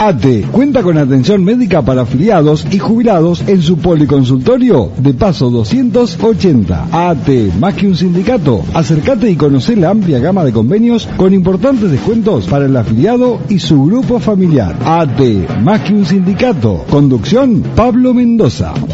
ATE cuenta con atención médica para afiliados y jubilados en su policonsultorio de Paso 280. ATE, más que un sindicato. Acércate y conoce la amplia gama de convenios con importantes descuentos para el afiliado y su grupo familiar. ATE, más que un sindicato. Conducción, Pablo Mendoza.